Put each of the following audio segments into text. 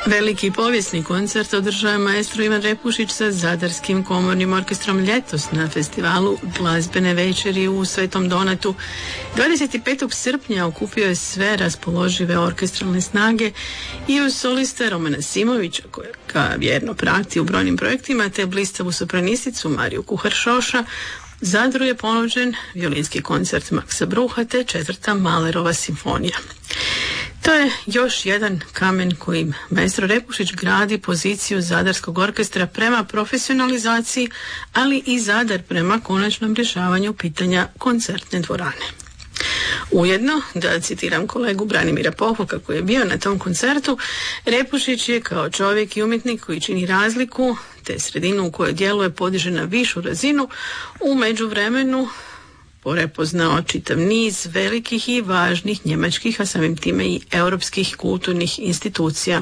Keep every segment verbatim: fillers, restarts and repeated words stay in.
Veliki povijesni koncert održao je maestro Ivan Repušić sa Zadarskim komornim orkestrom ljetos na festivalu Glazbene večeri u Svetom Donatu. dvadeset petog srpnja okupio je sve raspoložive orkestralne snage i uz soliste Romana Simovića, koja ga vjerno prati u brojnim projektima, te blistavu sopranisticu Mariju Kuhar-Šoša, Zadru je ponuđen violinski koncert Maksa Bruha te četvrta Mahlerova simfonija. To je još jedan kamen kojim maestro Repušić gradi poziciju Zadarskog orkestra prema profesionalizaciji, ali i Zadar prema konačnom rješavanju pitanja koncertne dvorane. Ujedno, da citiram kolegu Branimira Popoka koji je bio na tom koncertu, Repušić je kao čovjek i umjetnik koji čini razliku, te sredinu u kojoj djeluje podiže na višu razinu, u međuvremenu prepoznao čitav niz velikih i važnih njemačkih, a samim time i europskih kulturnih institucija.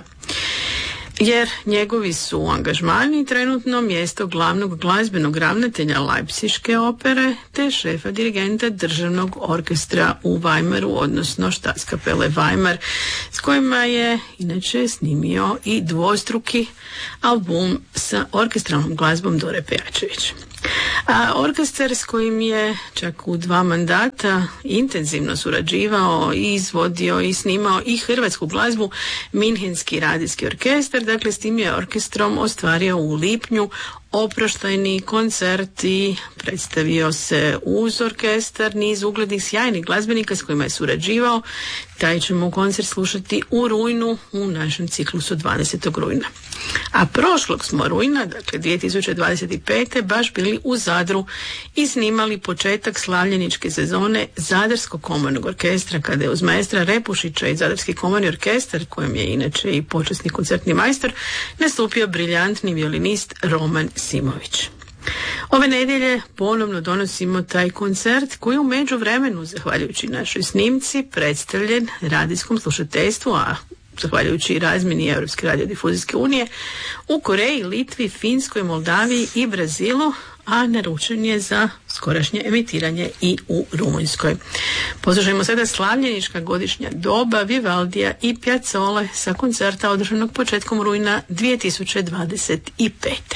Jer njegovi su angažmani trenutno mjesto glavnog glazbenog ravnatelja Leipziške opere te šefa dirigenta državnog orkestra u Weimaru, odnosno Staatskapelle Weimar, s kojima je inače snimio i dvostruki album sa orkestralnom glazbom Dore Pejačević. A orkestar s kojim je čak u dva mandata intenzivno surađivao i izvodio i snimao i hrvatsku glazbu, Minhenski radijski orkestar, dakle s tim je orkestrom ostvario u lipnju oproštajni koncert i predstavio se uz orkestar niz uglednih sjajnih glazbenika s kojima je surađivao. Taj ćemo koncert slušati u rujnu u našem ciklusu dvadesetog rujna. A prošlog smo rujna, dakle dvije tisuće dvadeset pete, baš bili u Zadru i snimali početak slavljeničke sezone Zadarskog komornog orkestra, kada je uz maestra Repušića i Zadarski komorni orkestar, kojem je inače i počasni koncertni majstor, nastupio briljantni violinist Roman Simović. Ove nedjelje ponovno donosimo taj koncert koji u međuvremenu, zahvaljujući našoj snimci, predstavljen radijskom slušateljstvu, a zahvaljujući razmjeni Europske radiodifuzijske unije u Koreji, Litvi, Finskoj, Moldaviji i Brazilu, a naručen je za skorašnje emitiranje i u Rumunjskoj. Poslušajmo sada slavljenička godišnja doba Vivaldija i Piazzole sa koncerta održanog početkom rujna dvije tisuće dvadeset pete.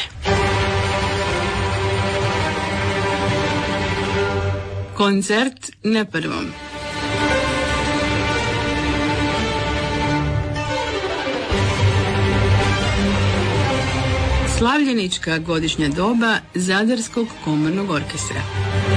Koncert na prvom. Slavljenička godišnja doba Zadarskog komornog orkestra.